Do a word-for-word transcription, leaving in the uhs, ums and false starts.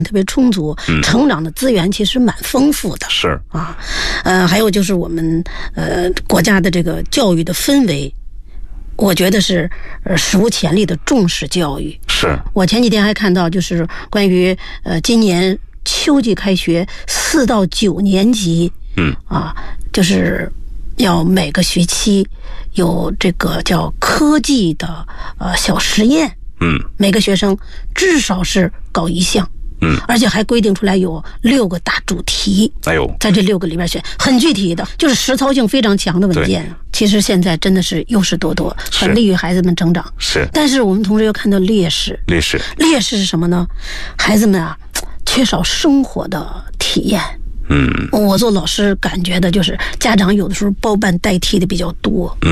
特别充足， 嗯、 成长的资源其实蛮丰富的。 是啊，呃，还有就是我们呃国家的这个教育的氛围，我觉得是呃史无前例的重视教育。 是我前几天还看到，就是关于呃今年秋季开学四到九年级， 嗯啊，就是要每个学期有这个叫科技的呃小实验， 嗯， 每个学生至少是搞一项。 嗯， 而且还规定出来有六个大主题， 哎呦， 在这六个里边选，很具体的，就是实操性非常强的文件。其实现在真的是优势多多，很利于孩子们成长。 是， 但是我们同时又看到劣势。 劣势， 劣势是什么呢？孩子们啊，缺少生活的体验。 嗯， 我做老师感觉的就是家长有的时候包办代替的比较多。 嗯。